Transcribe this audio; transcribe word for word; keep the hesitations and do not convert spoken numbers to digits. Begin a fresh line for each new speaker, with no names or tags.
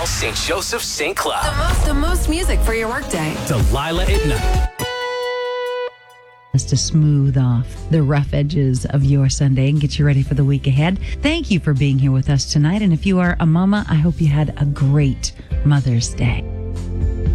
Saint Joseph Saint Cloud.
The most, the most music for your workday.
Delilah at night.
To smooth off the rough edges of your Sunday and get you ready for the week ahead. Thank you for being here with us tonight. And if you are a mama, I hope you had a great Mother's Day.